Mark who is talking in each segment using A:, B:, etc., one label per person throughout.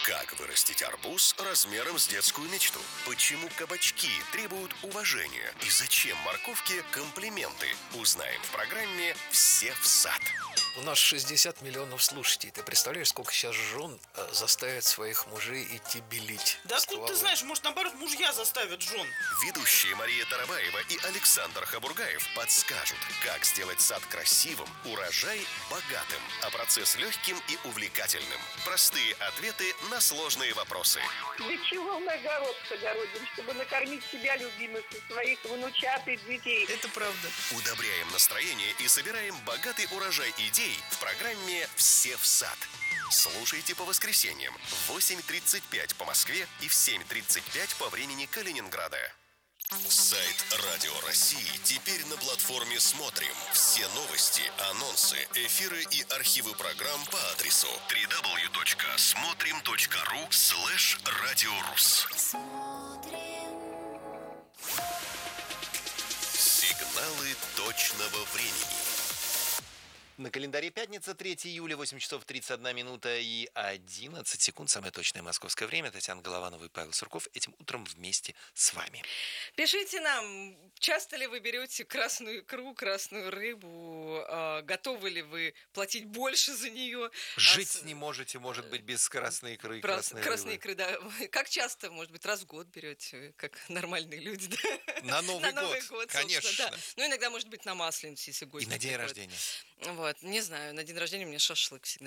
A: Как вырастить арбуз размером с детскую мечту? Почему кабачки требуют уважения? И зачем морковке комплименты? Узнаем в программе «Все в сад».
B: У нас 60 миллионов слушателей. Ты представляешь, сколько сейчас жен заставят своих мужей идти белить?
C: Да откуда ты знаешь, может, наоборот, мужья заставят жен.
A: Ведущие Мария Тарабаева и Александр Хабургаев подскажут, как сделать сад красивым, урожай богатым, а процесс легким и увлекательным. Простые ответы на сложные вопросы.
D: Для чего мы огород огородим? Чтобы накормить себя любимых и своих внучат и детей.
C: Это правда.
A: Удобряем настроение и собираем богатый урожай идей в программе «Все в сад». Слушайте по воскресеньям в 8:35 по Москве и в 7:35 по времени Калининграда. Сайт Радио России теперь на платформе «Смотрим». Все новости, анонсы, эфиры и архивы программ по адресу www.смотрим.ру/радиорус. Сигналы точного времени.
E: На календаре пятница, 3 июля, 8 часов 31 минута и 11 секунд. Самое точное московское время. Татьяна Голованова и Павел Сурков этим утром вместе с вами.
F: Пишите нам, часто ли вы берете красную икру, красную рыбу, готовы ли вы платить больше за нее?
E: Жить не можете, может быть, без красной икры и красной
F: красной
E: рыбы.
F: икры, да. Как часто, может быть, раз в год берете, как нормальные люди, да?
E: На Новый год, конечно.
F: Да. Ну, иногда, может быть, на Масленицу, если гость.
E: И на день рождения.
F: Вот, не знаю, на день рождения у меня шашлык всегда.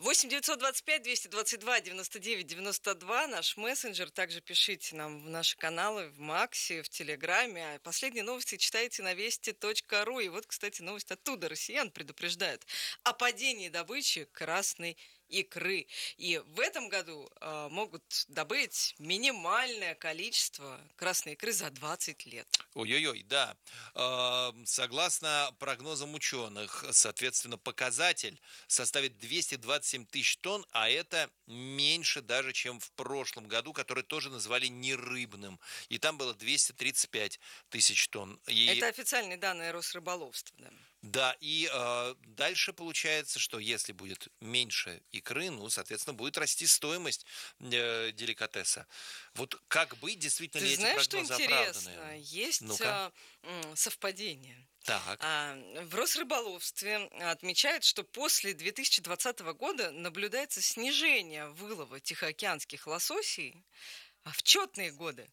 F: 8-925-222-99-92, наш мессенджер. Также пишите нам в наши каналы, в Максе, в Телеграме. А последние новости читайте на вести.ру. И вот, кстати, новость оттуда. Россиян предупреждают о падении добычи красной икры. И в этом году могут добыть минимальное количество красной икры за 20 лет.
E: Ой-ой-ой, да. Согласно прогнозам ученых, соответственно, показатель составит 227 тысяч тонн, а это меньше даже, чем в прошлом году, который тоже назвали нерыбным. И там было 235 тысяч тонн.
F: Это официальные данные Росрыболовства, да.
E: Да, и дальше получается, что если будет меньше икры, ну, соответственно, будет расти стоимость деликатеса. Вот как быть, действительно ли эти прогнозы оправданы?
F: Ты знаешь, что интересно? Есть совпадение.
E: Так.
F: В Росрыболовстве отмечают, что после 2020 года наблюдается снижение вылова тихоокеанских лососей в четные годы.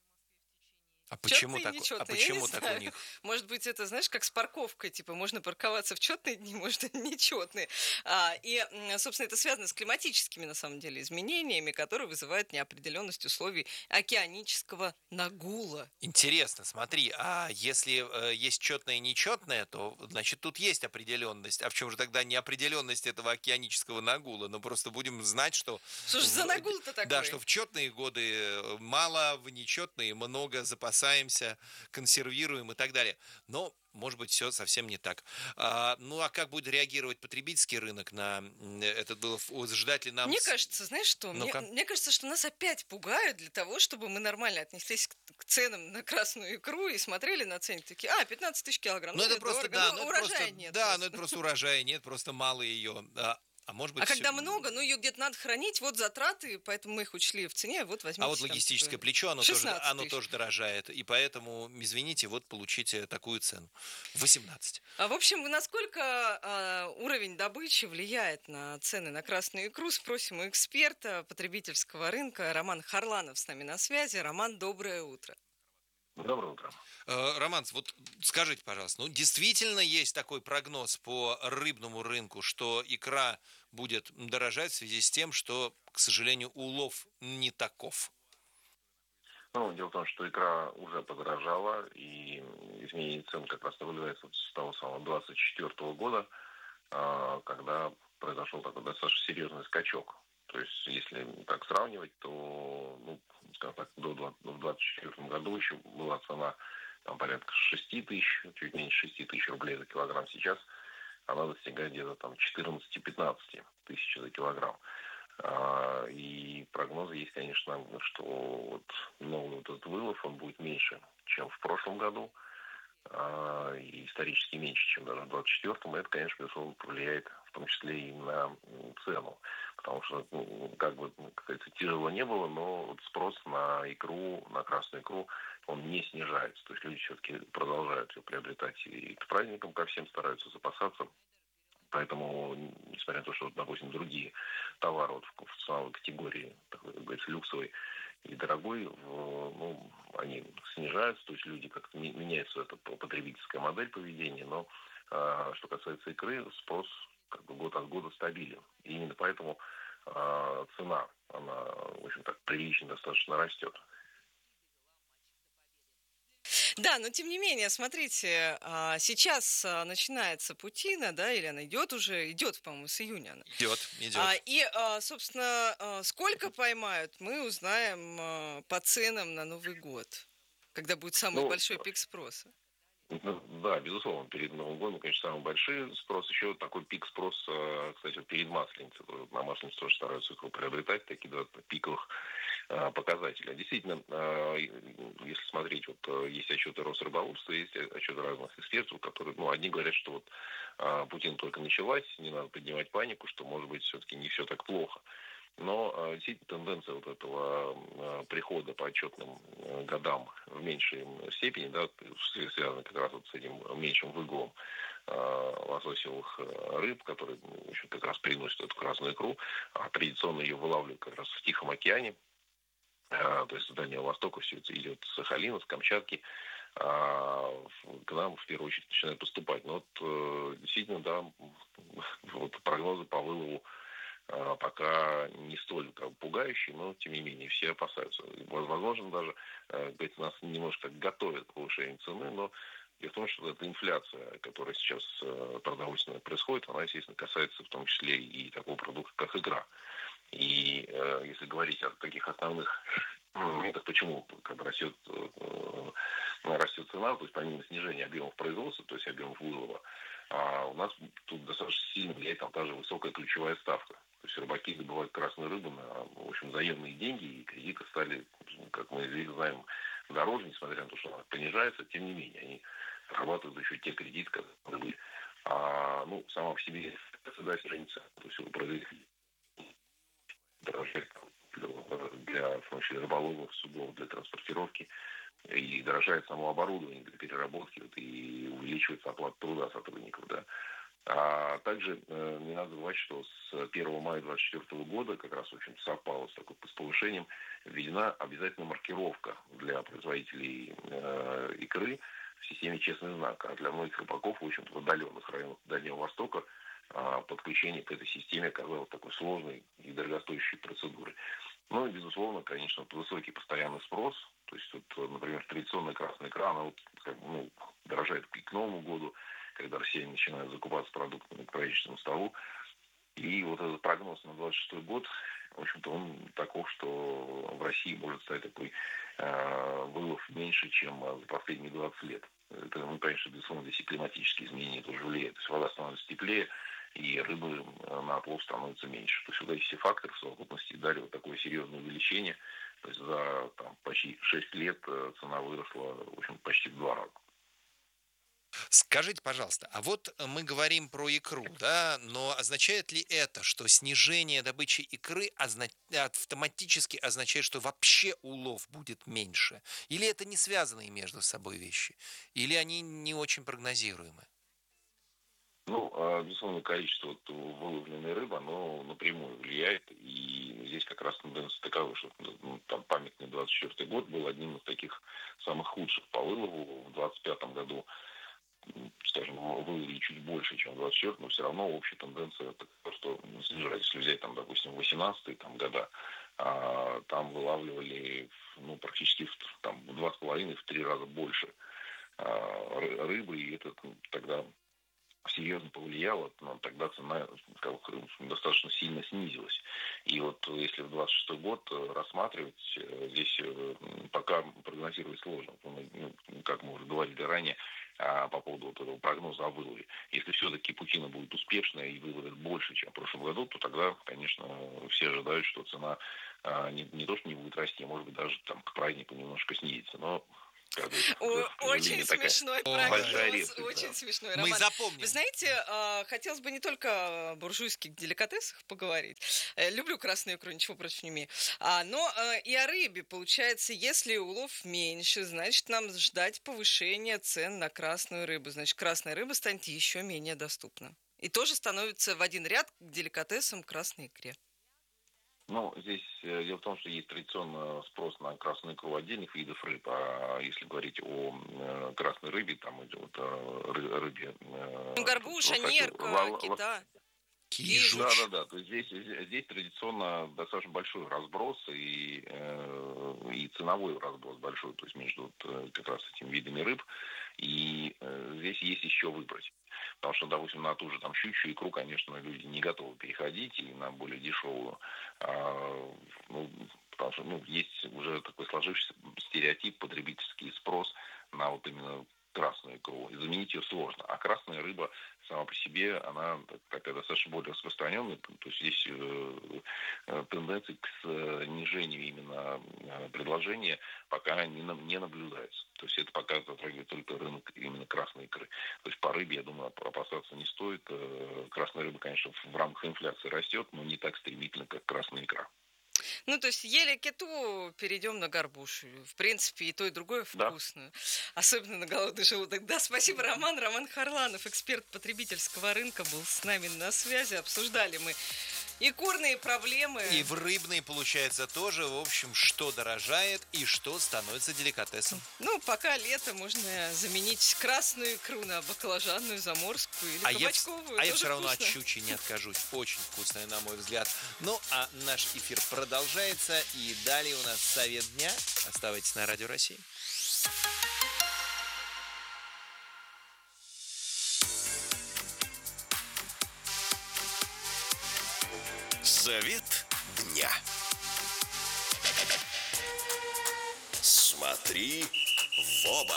E: А почему так у них?
F: Может быть, это, знаешь, как с парковкой. Типа, можно парковаться в четные дни, можно нечетные. И, собственно, это связано с климатическими, на самом деле, изменениями, которые вызывают неопределенность условий океанического нагула.
E: Интересно, смотри, а если есть четное и нечетное, то, значит, тут есть определенность. А в чем же тогда неопределенность этого океанического нагула? Ну, просто будем знать, что...
F: Слушай, за нагул-то такой?
E: Да, что в четные годы мало, в нечетные много, запасаемся, консервируем и так далее. Но, может быть, все совсем не так. Ну, а как будет реагировать потребительский рынок на этот был? Ждать ли нам...
F: Мне кажется, знаешь что? Мне кажется, что нас опять пугают для того, чтобы мы нормально отнеслись к ценам на красную икру и смотрели на цены такие, 15 тысяч килограмм,
E: ну это просто,
F: дорого. Да, урожая нет.
E: Да, но это просто урожая нет, просто мало ее. Может быть,
F: когда много, ее где-то надо хранить, вот затраты, поэтому мы их учли в цене, вот возьмите.
E: А вот логистическое плечо, оно тоже дорожает, и поэтому, извините, вот получите такую цену. 18.
F: В общем, насколько уровень добычи влияет на цены на красную икру, спросим у эксперта потребительского рынка. Роман Харланов с нами на связи. Роман, доброе утро.
G: Доброе утро.
E: Роман, вот скажите, пожалуйста, действительно есть такой прогноз по рыбному рынку, что икра будет дорожать в связи с тем, что, к сожалению, улов не таков?
G: Дело в том, что икра уже подорожала, и изменение цен как раз наблюдается с того самого 24 года, когда произошел такой достаточно серьезный скачок. То есть, если так сравнивать, то, скажем так, в 2024 году еще была цена порядка 6 тысяч, чуть меньше 6 тысяч рублей за килограмм. Сейчас она достигает где-то 14-15 тысяч за килограмм. И прогнозы есть, конечно, что новый этот вылов, он будет меньше, чем в прошлом году, и исторически меньше, чем даже в 24-м. Это, конечно, безусловно, повлияет в том числе и на цену. потому что, как бы, как говорится, тяжело не было, но вот спрос на икру, на красную икру, он не снижается. То есть люди все-таки продолжают ее приобретать и к праздникам ко всем стараются запасаться. Поэтому, несмотря на то, что, допустим, другие товары вот в ценовой категории, такой, как говорится, люксовой и дорогой, они снижаются, то есть люди как-то меняется эта потребительская модель поведения, но что касается икры, спрос как бы год от года стабилен. И именно поэтому цена, она, в общем, так прилично достаточно растет.
F: Да, но тем не менее, смотрите, сейчас начинается путина, да, или она идет, по-моему, с июня она.
E: Идет.
F: Собственно, сколько поймают, мы узнаем по ценам на Новый год, когда будет самый большой пик спроса.
G: Да, безусловно, перед Новым годом, конечно, самый большой спрос. Еще такой пик спроса, кстати, перед Масленицей. На Масленицу тоже стараются их приобретать, такие два пиковых показателя. Действительно, если смотреть, вот есть отчеты Росрыболовства, есть отчеты разных экспертов, которые, одни говорят, что вот Путин только началась, не надо поднимать панику, что, может быть, все-таки не все так плохо. Но действительно тенденция вот этого прихода по отчетным годам в меньшей степени, да, связана как раз вот с этим меньшим выгулом лососевых рыб, которые, в общем, как раз приносят эту красную икру, а традиционно ее вылавливают как раз в Тихом океане. То есть с Дальнего Востока все это идет с Сахалина, с Камчатки, к нам в первую очередь начинает поступать. Но вот действительно, да, вот прогнозы по вылову пока не столь пугающие, но тем не менее все опасаются. Возможно, даже нас немножко готовят к повышению цены, но дело в том, что эта инфляция, которая сейчас продовольственная происходит, она, естественно, касается в том числе и такого продукта, как икра. И если говорить о таких основных моментах, почему растет цена, то есть помимо снижения объемов производства, то есть объемов вылова, у нас тут достаточно сильно влияет там та же высокая ключевая ставка. То есть рыбаки добывают красную рыбу на, в общем, заемные деньги, и кредиты стали, как мы знаем, дороже, несмотря на то, что она понижается, тем не менее, они отрабатывают еще те кредиты, которые были. Сама по себе всегда снижается, то есть производитель дорожает для, в том числе, рыболовов, судов, для транспортировки, и дорожает само оборудование для переработки, и увеличивается оплата труда сотрудников, да. А также не надо забывать, что с 1 мая 2024 года, как раз, в общем, совпало с повышением, введена обязательно маркировка для производителей икры в системе «Честный знак». А для многих рыбаков, в общем-то, в отдаленных районах Дальнего Востока подключение к этой системе оказалось такой сложной и дорогостоящей процедурой. Ну и, безусловно, конечно, высокий постоянный спрос. То есть, вот, например, традиционная красная икра, она дорожает к Новому году, когда россияне начинают закупаться продуктами к праздничному столу. И вот этот прогноз на 26 год, в общем-то, он таков, что в России может стать такой вылов меньше, чем за последние 20 лет. Это, конечно, безусловно, здесь и климатические изменения тоже влияют. То есть вода становится теплее, и рыбы на отлов становится меньше. То есть вот эти все факторы в совокупности дали вот такое серьезное увеличение. То есть за почти 6 лет цена выросла, в общем, почти в 2 раза.
E: Скажите, пожалуйста, а вот мы говорим про икру, да, но означает ли это, что снижение добычи икры автоматически означает, что вообще улов будет меньше? Или это не связанные между собой вещи? Или они не очень прогнозируемы?
G: Безусловно, количество выловленной рыбы, оно напрямую влияет. И здесь как раз тенденция такова, что там памятный 24 год был одним из таких самых худших по вылову. В 25 году, скажем, выловили чуть больше, чем в 24, но все равно общая тенденция такая, что снижается. Если взять, допустим, 18-е года, там вылавливали практически в 2,5-3 раза больше рыбы, и это тогда серьезно повлияло, но тогда цена достаточно сильно снизилась. И вот если в 26 год рассматривать, здесь пока прогнозировать сложно. Как мы уже говорили ранее, по поводу вот этого прогноза о вылове. Если все-таки путина будет успешная и выловит больше, чем в прошлом году, то тогда, конечно, все ожидают, что цена не то, что не будет расти, а может быть даже к празднику немножко снизится. Но
F: Очень смешной прогноз, очень смешной, Роман.
E: Мы запомним.
F: Вы знаете, хотелось бы не только о буржуйских деликатесах поговорить. Люблю красную икру, ничего против не имею. Но и о рыбе. Получается, если улов меньше, значит, нам ждать повышения цен на красную рыбу. Значит, красная рыба станет еще менее доступна. И тоже становится в один ряд к деликатесам красной икре.
G: Ну, здесь дело в том, что есть традиционно спрос на красную икру отдельных видов рыб, а если говорить о красной рыбе, там идет рыбе...
F: Горбуша, нерка, кита.
E: Кижуч.
G: Да. То есть здесь традиционно достаточно большой разброс и ценовой разброс большой, то есть между как раз этими видами рыб. И здесь есть еще выбрать. Потому что, допустим, на ту же там щучью икру, конечно, люди не готовы переходить и на более дешевую. Потому что есть уже такой сложившийся стереотип, потребительский спрос на вот именно красную икру. И заменить ее сложно. А красная рыба сама по себе, она такая достаточно более распространенная. То есть здесь тенденции к снижению именно предложения пока не наблюдается. То есть это пока затрагивает только рынок именно красной икры. То есть по рыбе, я думаю, опасаться не стоит. Красная рыба, конечно, в рамках инфляции растет, но не так стремительно, как красная икра.
F: Ну, то есть ели киту, перейдем на горбушу. В принципе, и то, и другое вкусную. Да. Особенно на голодный желудок. Да, спасибо, Роман. Роман Харланов, эксперт потребительского рынка, был с нами на связи. Обсуждали мы и курные проблемы.
E: И в рыбные, получается, тоже. В общем, что дорожает и что становится деликатесом.
F: Ну, пока лето, можно заменить красную икру на баклажанную, заморскую или кабачковую.
E: Я все равно от щучьей не откажусь. Очень вкусная, на мой взгляд. Ну, а наш эфир продолжается. И далее у нас совет дня. Оставайтесь на Радио России.
A: Совет дня. Смотри в оба.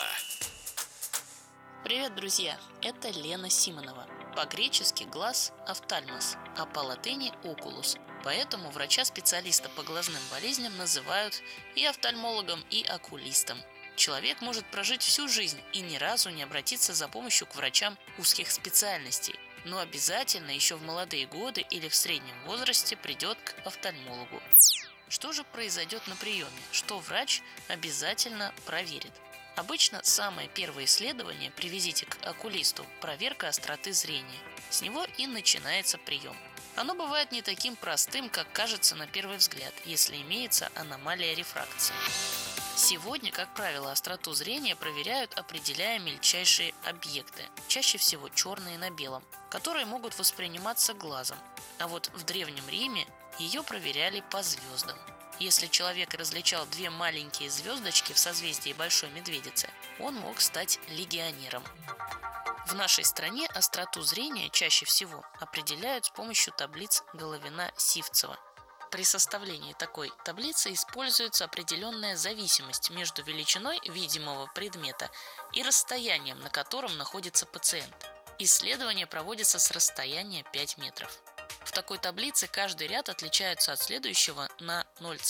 H: Привет, друзья! Это Лена Симонова. По-гречески глаз – офтальмос, а по-латыни – окулус. Поэтому врача-специалиста по глазным болезням называют и офтальмологом, и окулистом. Человек может прожить всю жизнь и ни разу не обратиться за помощью к врачам узких специальностей, но обязательно еще в молодые годы или в среднем возрасте придет к офтальмологу. Что же произойдет на приеме? Что врач обязательно проверит? Обычно самое первое исследование при визите к окулисту – проверка остроты зрения. С него и начинается прием. Оно бывает не таким простым, как кажется на первый взгляд, если имеется аномалия рефракции. Сегодня, как правило, остроту зрения проверяют, определяя мельчайшие объекты, чаще всего черные на белом, которые могут восприниматься глазом. А вот в Древнем Риме ее проверяли по звездам. Если человек различал две маленькие звездочки в созвездии Большой Медведицы, он мог стать легионером. В нашей стране остроту зрения чаще всего определяют с помощью таблиц Головина-Сивцева. При составлении такой таблицы используется определенная зависимость между величиной видимого предмета и расстоянием, на котором находится пациент. Исследование проводится с расстояния 5 метров. В такой таблице каждый ряд отличается от следующего на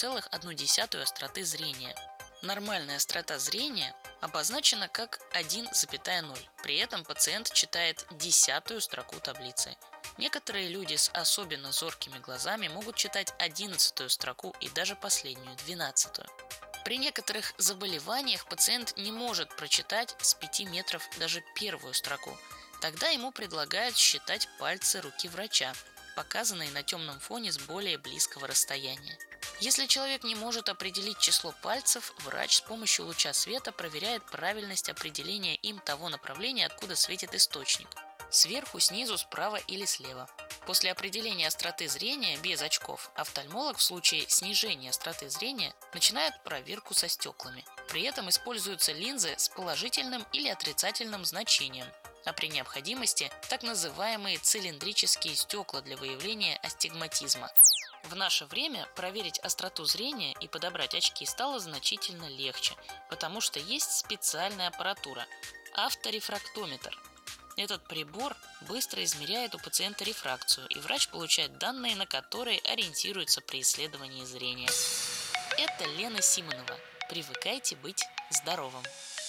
H: 0,1 остроты зрения. Нормальная острота зрения обозначена как 1,0. При этом пациент читает 10-ю строку таблицы. Некоторые люди с особенно зоркими глазами могут читать 11-ю строку и даже последнюю, 12-ю. При некоторых заболеваниях пациент не может прочитать с 5 метров даже 1-ю строку. Тогда ему предлагают считать пальцы руки врача, показанные на темном фоне с более близкого расстояния. Если человек не может определить число пальцев, врач с помощью луча света проверяет правильность определения им того направления, откуда светит источник. Сверху, снизу, справа или слева. После определения остроты зрения без очков, офтальмолог в случае снижения остроты зрения начинает проверку со стеклами. При этом используются линзы с положительным или отрицательным значением, а при необходимости так называемые цилиндрические стекла для выявления астигматизма. В наше время проверить остроту зрения и подобрать очки стало значительно легче, потому что есть специальная аппаратура – авторефрактометр. Этот прибор быстро измеряет у пациента рефракцию, и врач получает данные, на которые ориентируется при исследовании зрения. Это Лена Симонова. Привыкайте быть здоровым.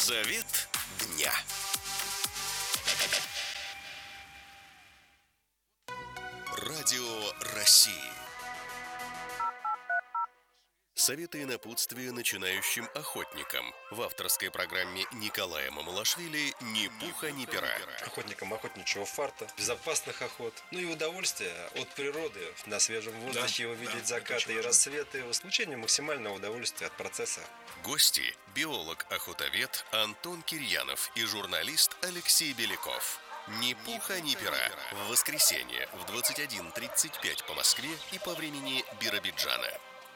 A: Совет дня. Радио России. Советы и напутствия начинающим охотникам. В авторской программе Николая Мамалашвили «Ни пуха, ни пера».
I: Охотникам охотничьего фарта, безопасных охот, ну и удовольствие от природы, на свежем воздухе увидеть закаты и рассветы, в случае максимального удовольствия от процесса.
A: Гости – биолог-охотовед Антон Кирьянов и журналист Алексей Беляков. «Ни пуха, ни пера» в воскресенье в 21:35 по Москве и по времени Биробиджана.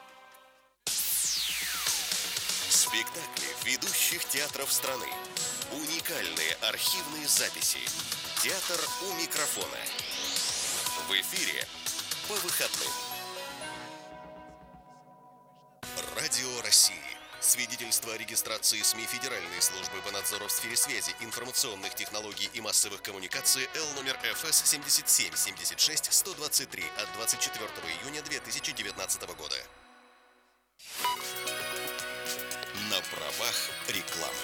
A: Спектакли ведущих театров страны. Уникальные архивные записи. Театр у микрофона. В эфире по выходным. Радио России. Свидетельство о регистрации СМИ Федеральной службы по надзору в сфере связи, информационных технологий и массовых коммуникаций Л номер ФС 7776-123 от 24 июня 2019 года. На правах рекламы.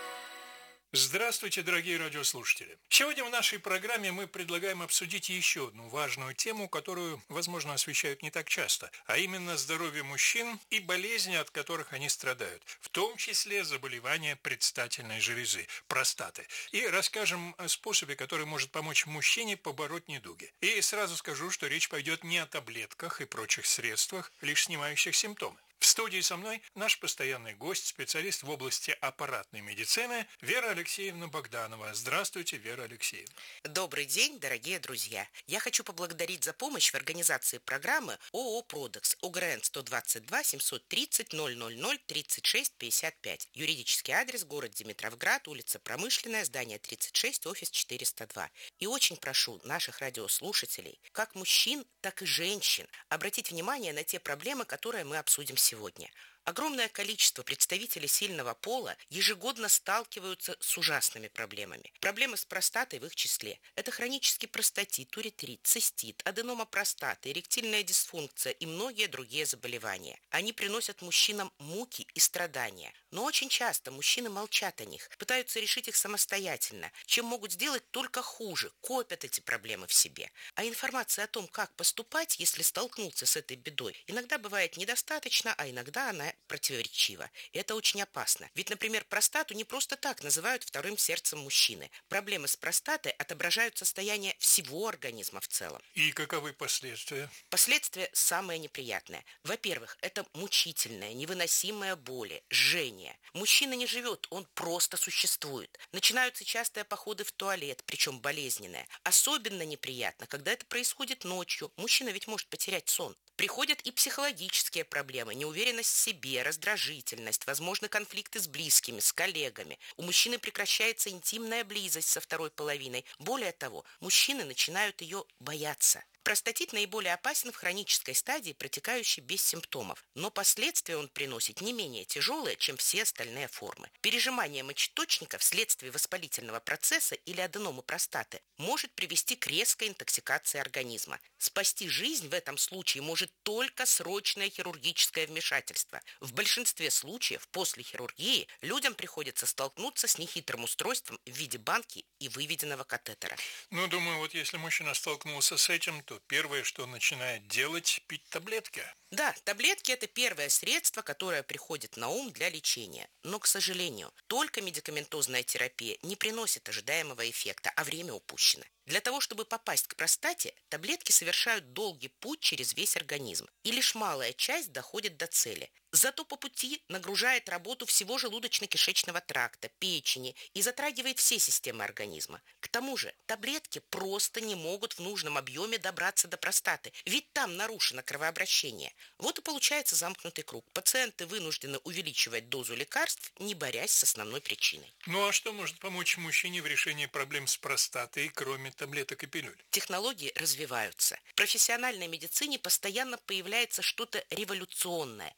J: Здравствуйте, дорогие радиослушатели. Сегодня в нашей программе мы предлагаем обсудить еще одну важную тему, которую, возможно, освещают не так часто, а именно здоровье мужчин и болезни, от которых они страдают, в том числе заболевания предстательной железы, простаты. И расскажем о способе, который может помочь мужчине побороть недуги. И сразу скажу, что речь пойдет не о таблетках и прочих средствах, лишь снимающих симптомы. В студии со мной наш постоянный гость, специалист в области аппаратной медицины Вера Алексеевна Богданова. Здравствуйте, Вера Алексеевна.
K: Добрый день, дорогие друзья. Я хочу поблагодарить за помощь в организации программы ООО «Продекс», УГРН 122 730 000 36 55. Юридический адрес: город Димитровград, улица Промышленная, здание 36, офис 402. И очень прошу наших радиослушателей, как мужчин, так и женщин, обратить внимание на те проблемы, которые мы обсудим сегодня. Огромное количество представителей сильного пола ежегодно сталкиваются с ужасными проблемами. Проблемы с простатой в их числе. Это хронический простатит, уретрит, цистит, аденома простаты, эректильная дисфункция и многие другие заболевания. Они приносят мужчинам муки и страдания. Но очень часто мужчины молчат о них, пытаются решить их самостоятельно, чем могут сделать только хуже, копят эти проблемы в себе. А информация о том, как поступать, если столкнуться с этой бедой, иногда бывает недостаточно, а иногда она противоречива. И это очень опасно. Ведь, например, простату не просто так называют вторым сердцем мужчины. Проблемы с простатой отображают состояние всего организма в целом.
J: И каковы последствия?
K: Последствия самые неприятные. Во-первых, это мучительная, невыносимая боль, жжение. Мужчина не живет, он просто существует. Начинаются частые походы в туалет, причем болезненные. Особенно неприятно, когда это происходит ночью. Мужчина ведь может потерять сон. Приходят и психологические проблемы, неуверенность в себе, раздражительность, возможны конфликты с близкими, с коллегами. У мужчины прекращается интимная близость со второй половиной. Более того, мужчины начинают ее бояться. Простатит наиболее опасен в хронической стадии, протекающей без симптомов, но последствия он приносит не менее тяжелые, чем все остальные формы. Пережимание мочеточника вследствие воспалительного процесса или аденомы простаты может привести к резкой интоксикации организма. Спасти жизнь в этом случае может только срочное хирургическое вмешательство. В большинстве случаев после хирургии людям приходится столкнуться с нехитрым устройством в виде банки и выведенного катетера.
J: Ну, думаю, вот если мужчина столкнулся с этим, то первое, что он начинает делать, пить таблетки.
K: Да, таблетки – это первое средство, которое приходит на ум для лечения. Но, к сожалению, только медикаментозная терапия не приносит ожидаемого эффекта, а время упущено. Для того, чтобы попасть к простате, таблетки совершают долгий путь через весь организм, и лишь малая часть доходит до цели. Зато по пути нагружает работу всего желудочно-кишечного тракта, печени и затрагивает все системы организма. К тому же таблетки просто не могут в нужном объеме добраться до простаты, ведь там нарушено кровообращение. Вот и получается замкнутый круг. Пациенты вынуждены увеличивать дозу лекарств, не борясь с основной причиной.
J: Ну а что может помочь мужчине в решении проблем с простатой, кроме таблеток и пилюль?
K: Технологии развиваются. В профессиональной медицине постоянно появляется что-то революционное, и при этом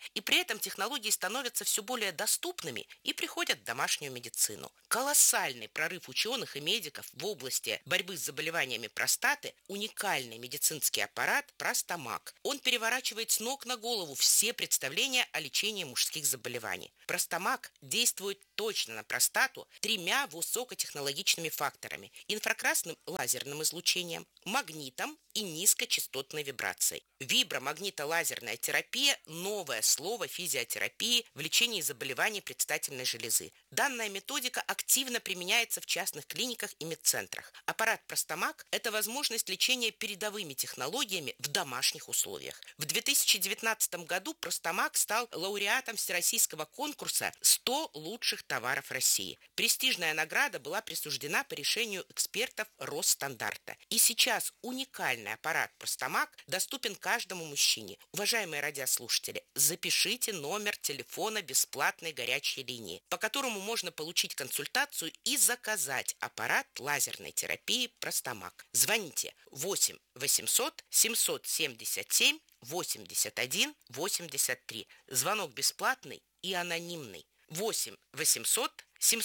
K: этом технологии становятся все более доступными и приходят в домашнюю медицину. Колоссальный прорыв ученых и медиков в области борьбы с заболеваниями простаты – уникальный медицинский аппарат Простомаг. Он переворачивает с ног на голову все представления о лечении мужских заболеваний. Простомаг действует точно на простату 3 высокотехнологичными факторами – инфракрасным лазерным излучением, магнитом и низкочастотной вибрацией. Вибромагнитолазерная терапия – новое слово физиотерапии в лечении заболеваний предстательной железы. Данная методика активно применяется в частных клиниках и медцентрах. Аппарат Простомаг – это возможность лечения передовыми технологиями в домашних условиях. В 2019 году Простомаг стал лауреатом всероссийского конкурса «100 лучших товаров России». Престижная награда была присуждена по решению экспертов Росстандартта. И сейчас уникальный аппарат Простомаг доступен каждому мужчине. Уважаемые радиослушатели, запишите номер телефона бесплатной горячей линии, по которому можно получить консультацию и заказать аппарат лазерной терапии Простомаг. Звоните 8 800 777 81 83. Звонок бесплатный и анонимный. 8 800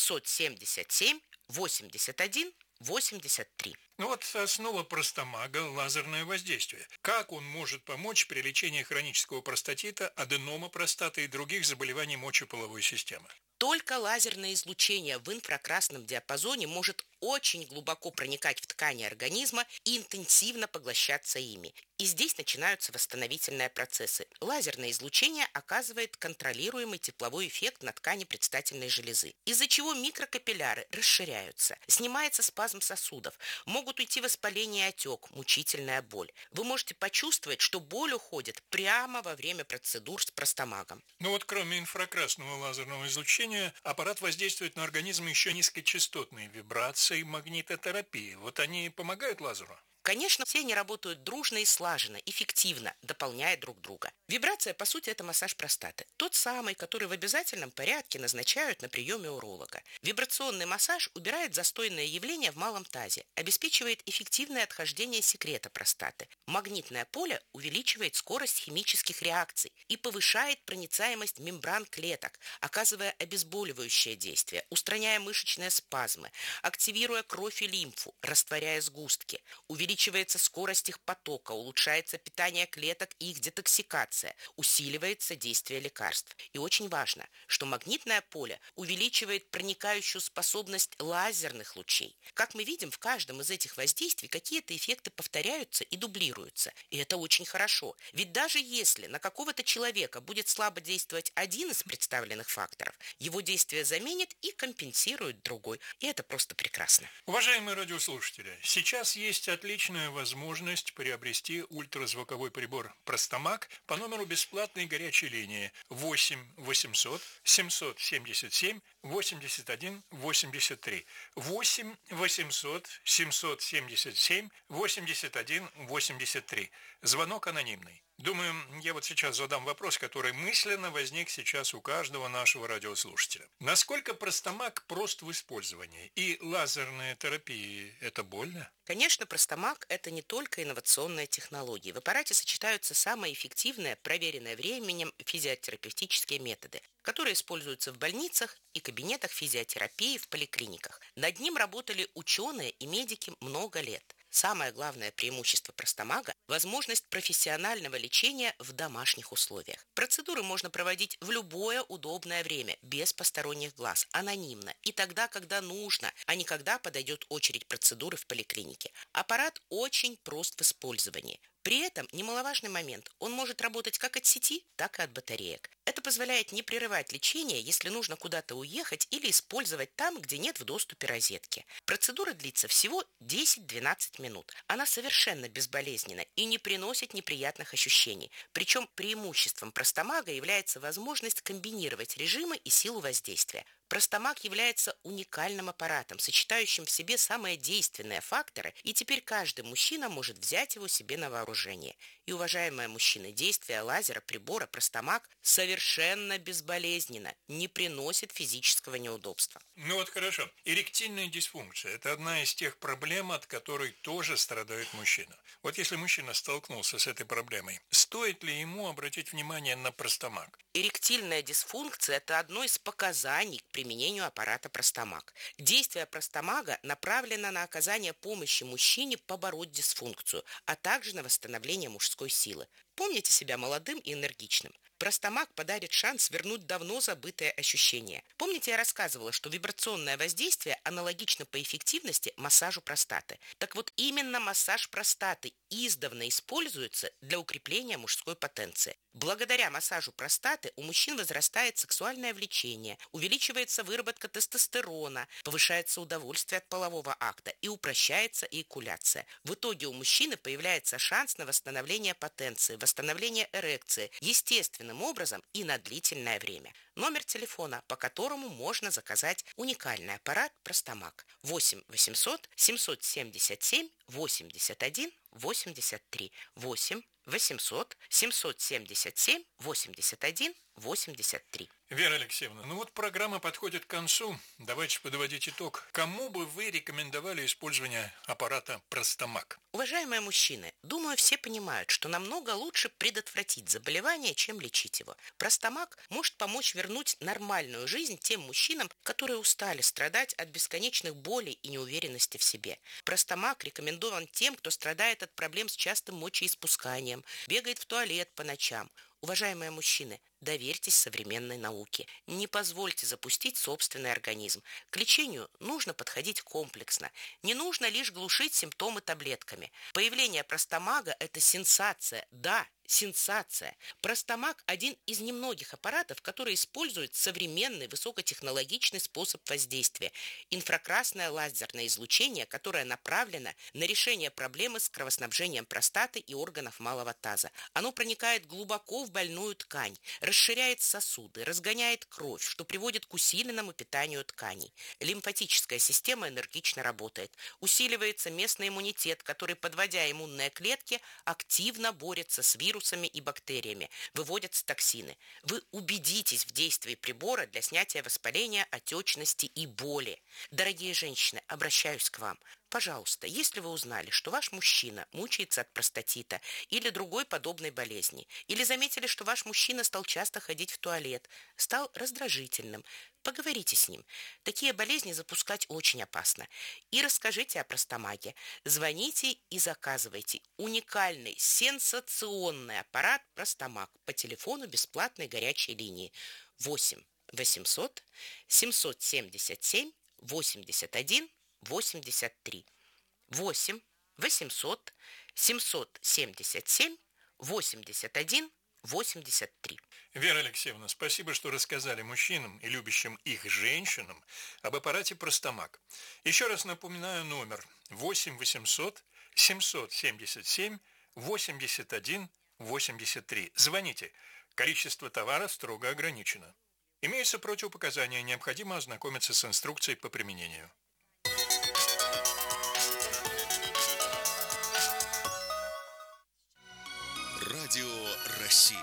K: 777 81 83.
J: Ну вот основа Простомага – лазерное воздействие. Как он может помочь при лечении хронического простатита, аденома простаты и других заболеваний мочеполовой системы?
K: Только лазерное излучение в инфракрасном диапазоне может очень глубоко проникать в ткани организма и интенсивно поглощаться ими. И здесь начинаются восстановительные процессы. Лазерное излучение оказывает контролируемый тепловой эффект на ткани предстательной железы, из-за чего микрокапилляры расширяются, снимается спазм сосудов, могут уйти воспаление и отек, мучительная боль. Вы можете почувствовать, что боль уходит прямо во время процедур с Простомагом.
J: Ну вот кроме инфракрасного лазерного излучения, аппарат воздействует на организм еще низкочастотные вибрации, магнитотерапии. Вот они помогают лазеру?
K: Конечно, все они работают дружно и слаженно, эффективно, дополняя друг друга. Вибрация, по сути, это массаж простаты. Тот самый, который в обязательном порядке назначают на приеме уролога. Вибрационный массаж убирает застойное явление в малом тазе, обеспечивает эффективное отхождение секрета простаты. Магнитное поле увеличивает скорость химических реакций и повышает проницаемость мембран клеток, оказывая обезболивающее действие, устраняя мышечные спазмы, активируя кровь и лимфу, растворяя сгустки, увеличивается скорость их потока, улучшается питание клеток и их детоксикация, усиливается действие лекарств. И очень важно, что магнитное поле увеличивает проникающую способность лазерных лучей. Как мы видим, в каждом из этих воздействий какие-то эффекты повторяются и дублируются. И это очень хорошо. Ведь даже если на какого-то человека будет слабо действовать один из представленных факторов, его действие заменит и компенсирует другой. И это просто прекрасно.
J: Уважаемые радиослушатели, сейчас есть отличная возможность приобрести ультразвуковой прибор Простомаг по номеру бесплатной горячей линии 8 800 777 81 83. 8 800 777 81 83. Звонок анонимный. Думаю, я вот сейчас задам вопрос, который мысленно возник сейчас у каждого нашего радиослушателя. Насколько Простомаг прост в использовании? И лазерная терапия – это больно?
K: Конечно, Простомаг – это не только инновационная технология. В аппарате сочетаются самые эффективные, проверенные временем физиотерапевтические методы, которые используются в больницах и кабинетах физиотерапии в поликлиниках. Над ним работали ученые и медики много лет. Самое главное преимущество Простомага – возможность профессионального лечения в домашних условиях. Процедуры можно проводить в любое удобное время, без посторонних глаз, анонимно и тогда, когда нужно, а не когда подойдет очередь процедуры в поликлинике. Аппарат очень прост в использовании. При этом немаловажный момент – он может работать как от сети, так и от батареек. Это позволяет не прерывать лечение, если нужно куда-то уехать или использовать там, где нет в доступе розетки. Процедура длится всего 10-12 минут. Она совершенно безболезненна и не приносит неприятных ощущений. Причем преимуществом Простомага является возможность комбинировать режимы и силу воздействия. Простомаг является уникальным аппаратом, сочетающим в себе самые действенные факторы, и теперь каждый мужчина может взять его себе на вооружение. И, уважаемые мужчины, действие лазера прибора Простомаг совершенно безболезненно, не приносит физического неудобства.
J: Ну вот хорошо. Эректильная дисфункция – это одна из тех проблем, от которой тоже страдает мужчина. Вот если мужчина столкнулся с этой проблемой, стоит ли ему обратить внимание на Простомаг?
K: Эректильная дисфункция – это одно из показаний к применению аппарата Простомаг. Действие Простомага направлено на оказание помощи мужчине побороть дисфункцию, а также на восстановление мужской силы. Помните себя молодым и энергичным. Простомаг подарит шанс вернуть давно забытые ощущения. Помните, я рассказывала, что вибрационное воздействие аналогично по эффективности массажу простаты. Так вот, именно массаж простаты издавна используется для укрепления мужской потенции. Благодаря массажу простаты у мужчин возрастает сексуальное влечение, увеличивается выработка тестостерона, повышается удовольствие от полового акта и упрощается эякуляция. В итоге у мужчины появляется шанс на восстановление потенции, восстановление эрекции естественным образом и на длительное время. Номер телефона, по которому можно заказать уникальный аппарат Простомаг: 8 800 777 81 83. 8 800 777 81 83.
J: Вера Алексеевна, ну вот программа подходит к концу. Давайте подводить итог. Кому бы вы рекомендовали использование аппарата Простомаг?
K: Уважаемые мужчины, думаю, все понимают, что намного лучше предотвратить заболевание, чем лечить его. Простомаг может помочь вернуть нормальную жизнь тем мужчинам, которые устали страдать от бесконечных болей и неуверенности в себе. Простомаг рекомендован тем, кто страдает от проблем с частым мочеиспусканием, бегает в туалет по ночам. Уважаемые мужчины, доверьтесь современной науке. Не позвольте запустить собственный организм. К лечению нужно подходить комплексно. Не нужно лишь глушить симптомы таблетками. Появление Простомага – это сенсация. Да, сенсация. Простомаг – один из немногих аппаратов, который использует современный высокотехнологичный способ воздействия – инфракрасное лазерное излучение, которое направлено на решение проблемы с кровоснабжением простаты и органов малого таза. Оно проникает глубоко в больную ткань, расширяет сосуды, разгоняет кровь, что приводит к усиленному питанию тканей. Лимфатическая система энергично работает. Усиливается местный иммунитет, который, подводя иммунные клетки, активно борется с вирусами и бактериями. Выводятся токсины. Вы убедитесь в действии прибора для снятия воспаления, отечности и боли. Дорогие женщины, обращаюсь к вам. Пожалуйста, если вы узнали, что ваш мужчина мучается от простатита или другой подобной болезни, или заметили, что ваш мужчина стал часто ходить в туалет, стал раздражительным, поговорите с ним. Такие болезни запускать очень опасно. И расскажите о Простомаге. Звоните и заказывайте уникальный, сенсационный аппарат Простомаг по телефону бесплатной горячей линии 8 800 777 81 83. 8 800 777 81 83.
J: Вера Алексеевна, спасибо, что рассказали мужчинам и любящим их женщинам об аппарате Простомаг. Еще раз напоминаю номер 8 800 777 81 83. Звоните. Количество товара строго ограничено. Имеются противопоказания, необходимо ознакомиться с инструкцией по применению.
A: Радио России.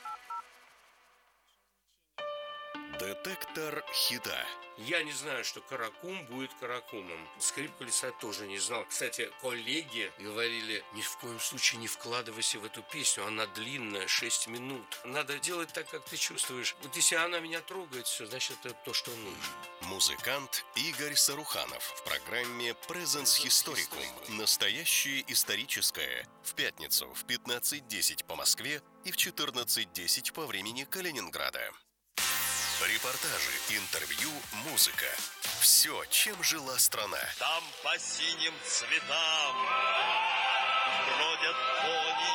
A: Детектор хита.
L: Я не знаю, что каракум будет каракумом. Скрипка лиса тоже не знал. Кстати, коллеги говорили, ни в коем случае не вкладывайся в эту песню. Она длинная, 6 минут. Надо делать так, как ты чувствуешь. Вот если она меня трогает, все, значит, это то, что нужно.
A: Музыкант Игорь Саруханов в программе Presence Historicum. Настоящее историческое. В пятницу в 15:10 по Москве и в 14:10 по времени Калининграда. Репортажи, интервью, музыка. Все, чем жила страна.
M: Там по синим цветам бродят кони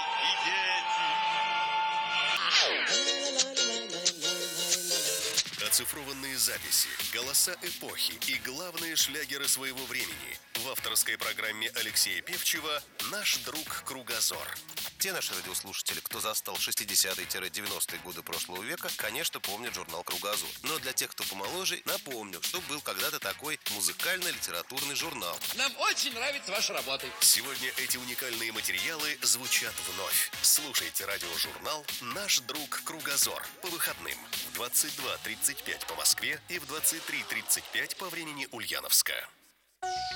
M: и дети.
A: Оцифрованные записи, голоса эпохи и главные шлягеры своего времени. В авторской программе Алексея Певчева «Наш друг Кругозор». Те наши радиослушатели, кто застал 60-е-90-е годы прошлого века, конечно, помнят журнал «Кругозор». Но для тех, кто помоложе, напомню, что был когда-то такой музыкально-литературный журнал.
N: Нам очень нравится ваша работа.
A: Сегодня эти уникальные материалы звучат вновь. Слушайте радиожурнал «Наш друг Кругозор» по выходным в 22:35 по Москве и в 23:35 по времени Ульяновска.